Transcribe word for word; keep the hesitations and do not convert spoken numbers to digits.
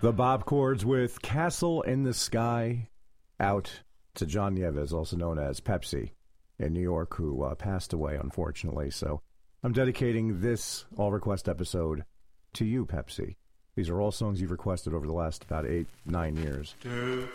The Bob Chords with Castle in the Sky, out to John Nieves, also known as Pepsi, in New York, who uh, passed away, unfortunately. So I'm dedicating this all-request episode to you, Pepsi. These are all songs you've requested over the last about eight, nine years.